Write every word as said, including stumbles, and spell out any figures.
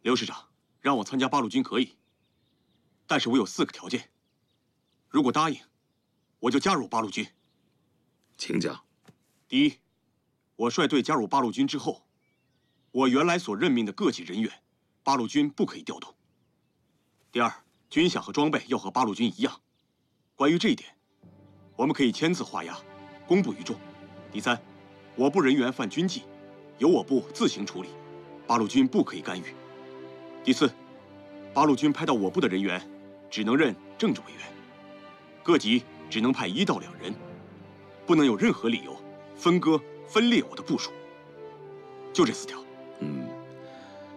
刘师长，让我参加八路军可以，但是我有四个条件。如果答应，我就加入八路军。 请讲。 第一，我率队加入八路军之后，我原来所任命的各级人员，八路军不可以调动。第二，军饷和装备要和八路军一样。关于这一点，我们可以签字画押，公布于众。第三，我部人员犯军纪，由我部自行处理，八路军不可以干预。第四，八路军派到我部的人员，只能任政治委员，各级只能派一到两人，不能有任何理由分割分裂我的部属。就这四条。